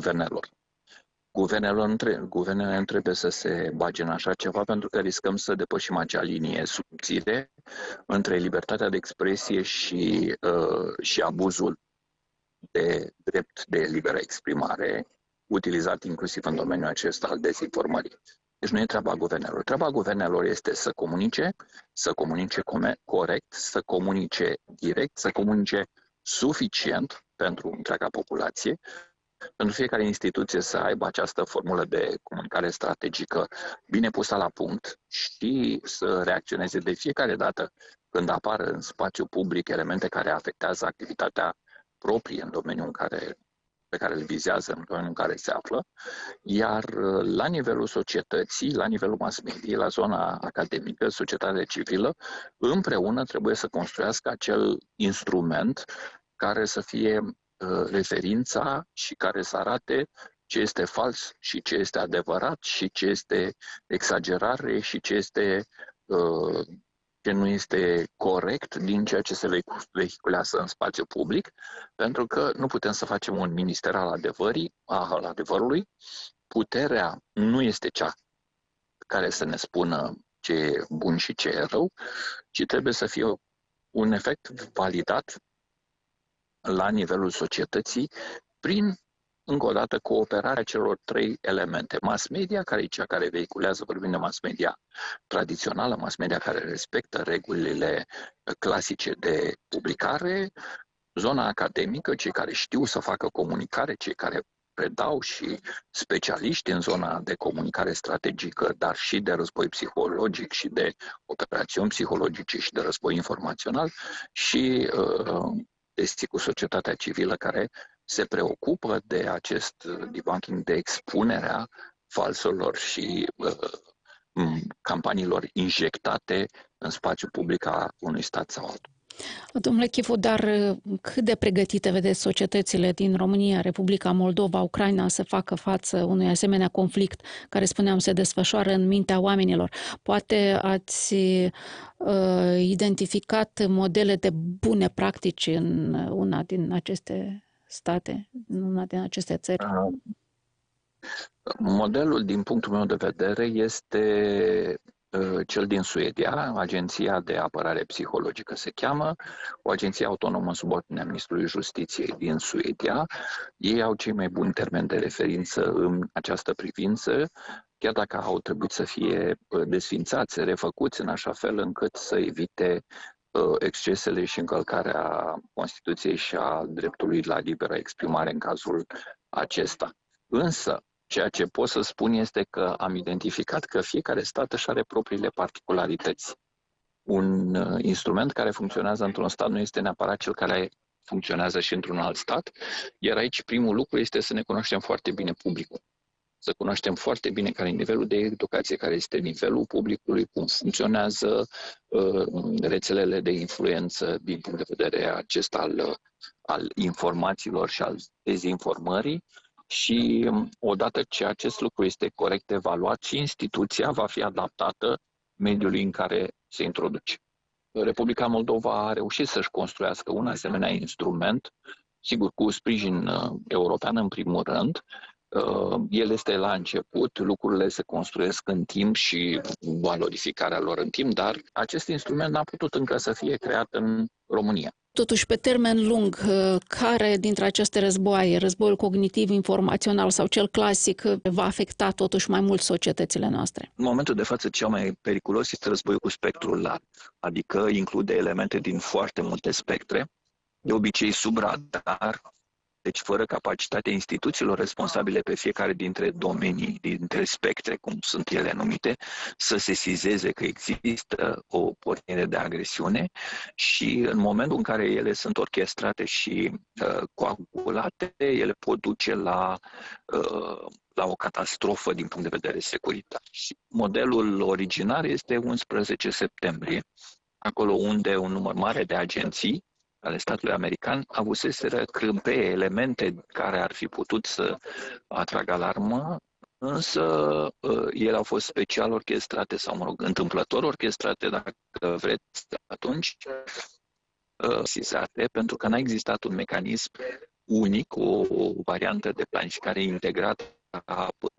guvernelor. Guvernele nu trebuie să se bage în așa ceva, pentru că riscăm să depășim acea linie subțire între libertatea de expresie și abuzul de drept de liberă exprimare, utilizat inclusiv în domeniul acesta al dezinformării. Deci nu e treaba guvernelor. Treaba guvernelor este să comunice corect, să comunice direct, să comunice suficient pentru întreaga populație, pentru fiecare instituție să aibă această formulă de comunicare strategică bine pusă la punct și să reacționeze de fiecare dată când apar în spațiu public elemente care afectează activitatea proprie în domeniul pe care îl vizează, în domeniul în care se află, iar la nivelul societății, la nivelul mass media, la zona academică, societatea civilă, împreună trebuie să construiască acel instrument care să fie referința și care să arate ce este fals și ce este adevărat și ce este exagerare și ce nu este corect din ceea ce se vehiculează în spațiu public, pentru că nu putem să facem un minister al adevărului. Puterea nu este cea care să ne spună ce e bun și ce e rău, ci trebuie să fie un efect validat la nivelul societății prin, încă o dată, cooperarea celor trei elemente. Mass media, care e cea care vehiculează, vorbim de mass media tradițională, mass media care respectă regulile clasice de publicare, zona academică, cei care știu să facă comunicare, cei care predau și specialiști în zona de comunicare strategică, dar și de război psihologic și de operațiuni psihologice și de război informațional și cu societatea civilă care se preocupă de acest debunking, de expunerea falselor și campaniilor injectate în spațiul public a unui stat sau altul. Domnule Chivu, dar cât de pregătite vedeți societățile din România, Republica Moldova, Ucraina să facă față unui asemenea conflict care, spuneam, se desfășoară în mintea oamenilor? Poate ați identificat modele de bune practici în una din aceste state, în una din aceste țări? Modelul, din punctul meu de vedere, este cel din Suedia, Agenția de Apărare Psihologică se cheamă, o agenție autonomă sub ordinea Ministrului Justiției din Suedia. Ei au cei mai buni termeni de referință în această privință, chiar dacă au trebuit să fie desfințați, refăcuți în așa fel încât să evite excesele și încălcarea Constituției și a dreptului la liberă exprimare în cazul acesta. Însă, ceea ce pot să spun este că am identificat că fiecare stat își are propriile particularități. Un instrument care funcționează într-un stat nu este neapărat cel care funcționează și într-un alt stat, iar aici primul lucru este să ne cunoaștem foarte bine publicul. Să cunoaștem foarte bine care e nivelul de educație, care este nivelul publicului, cum funcționează rețelele de influență din punct de vedere acesta al informațiilor și al dezinformării. Și odată ce acest lucru este corect evaluat, și instituția va fi adaptată mediului în care se introduce. Republica Moldova a reușit să-și construiască un asemenea instrument, sigur cu sprijin european în primul rând. El este la început, lucrurile se construiesc în timp și valorificarea lor în timp, dar acest instrument n-a putut încă să fie creat în România. Totuși, pe termen lung, care dintre aceste războaie, războiul cognitiv, informațional sau cel clasic, va afecta totuși mai mult societățile noastre? În momentul de față, cel mai periculos este războiul cu spectrul larg, adică include elemente din foarte multe spectre, de obicei sub radar, deci fără capacitatea instituțiilor responsabile pe fiecare dintre domenii, dintre spectre, cum sunt ele numite, să sesizeze că există o pornire de agresiune și în momentul în care ele sunt orchestrate și coagulate, ele pot duce la o catastrofă din punct de vedere securitar. Și modelul originar este 11 septembrie, acolo unde un număr mare de agenții ale statului american avuseseră crâmpeie, elemente care ar fi putut să atragă alarmă, însă ele au fost special orchestrate sau, mă rog, întâmplător orchestrate, dacă vreți, atunci, sizate, pentru că n-a existat un mecanism unic, o variantă de planificare integrată a